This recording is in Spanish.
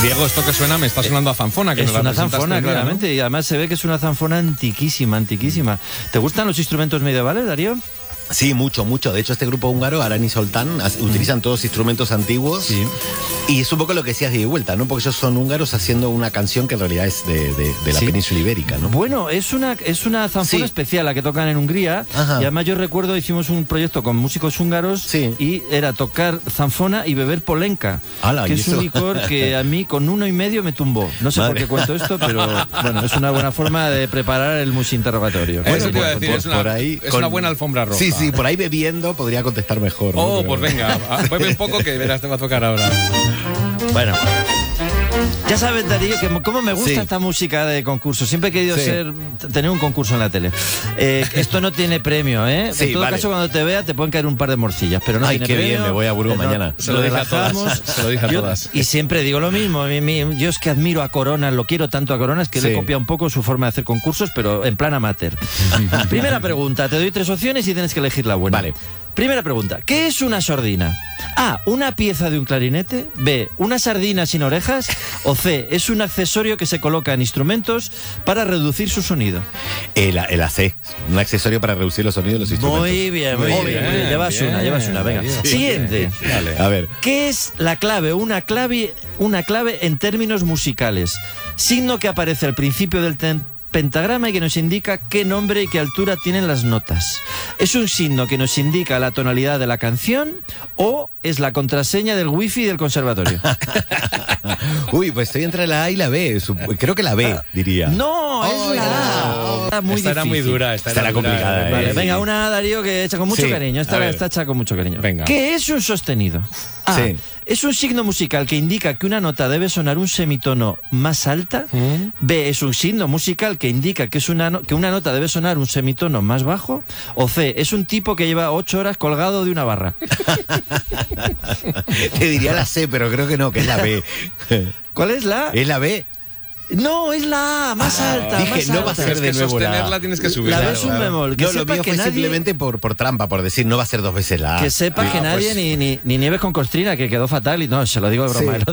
Diego, esto que suena me está sonando a zanfona. Que Es nos la una presentaste zanfona, un día, claramente, ¿no? y además se ve que es una zanfona antiquísima, antiquísima. ¿Te gustan los instrumentos medievales, Darío? Sí, mucho, mucho. De hecho, este grupo húngaro, Arani Soltán, utilizan todos instrumentos antiguos. Sí. Y es un poco lo que decías de ida y vuelta, ¿no? Porque ellos son húngaros haciendo una canción que en realidad es de la Sí. península ibérica, ¿no? Bueno, es una zanfona Sí. especial la que tocan en Hungría. Ajá. Y además yo recuerdo, hicimos un proyecto con músicos húngaros. Sí. Y era tocar zanfona y beber polenka. Ala, que ¿y es un eso? licor que a mí con 1,5 me tumbó. No sé por Madre. qué cuento esto, pero bueno, es una buena forma de preparar el musinterrogatorio. Eso te iba a por- decir, por- es una, por ahí, es con- una buena alfombra roja. Sí, sí, por ahí bebiendo podría contestar mejor, ¿no? Oh, Pero- pues venga, bebe un poco que verás, te va a tocar ahora. Bueno, ya sabes, Darío, que cómo me gusta Sí. esta música de concurso. Siempre he querido Sí. tener un concurso en la tele. Esto no tiene premio, ¿eh? Sí, en todo vale. caso, cuando te vea, te pueden caer un par de morcillas, pero no Ay, tiene qué premio. bien, me voy a Burgos mañana. Se lo dije a todas, relajamos. se lo dije a Yo- todas. Y siempre digo lo mismo. Yo es que admiro a Corona, lo quiero tanto a Corona, es que le he Sí. copiado un poco su forma de hacer concursos, pero en plan amateur. Primera pregunta, te doy 3 opciones y tienes que elegir la buena. Vale. Primera pregunta, ¿qué es una sordina? A, una pieza de un clarinete. B, una sardina sin orejas. O C, es un accesorio que se coloca en instrumentos para reducir su sonido. El AC, un accesorio para reducir los sonidos de los instrumentos. Muy bien, muy Muy bien. bien, Llevas bien, una, venga. Darío. Siguiente. Dale. A ver, ¿Qué es la clave? Una clave en términos musicales. Signo que aparece al principio del pentagrama y que nos indica qué nombre y qué altura tienen las notas. ¿Es un signo que nos indica la tonalidad de la canción o es la contraseña del wifi del conservatorio? uy, pues estoy entre la A y la B. Creo que la B, diría. No, es la A. Está muy Esta era muy difícil. dura. Esta era dura, complicada, Vale, Sí. venga, una, Darío, que hecha con mucho Sí, cariño. a Esta ver. está hecha con mucho cariño. Venga. ¿Qué es un sostenido? A. Sí. Es un signo musical que indica que una nota debe sonar un semitono más alta. B. Es un signo musical que indica que una nota debe sonar un semitono más bajo. O C. Es un tipo que lleva 8 horas colgado de una barra. Te diría la C, pero creo que no, que es la B. ¿Cuál es la? ¿Es la B? No, es la A, más alta. dije, más no va a alta. ser Es de que nuevo la sostenerla A. tienes que subir. La B claro, es un claro. bemol. Que No, lo sepa mío que fue nadie... simplemente por trampa, por decir no va a ser 2 veces la A. Que sepa que Ah, nadie pues- ni Nieves con Costrina, que quedó fatal y no, se lo digo de broma. Sí.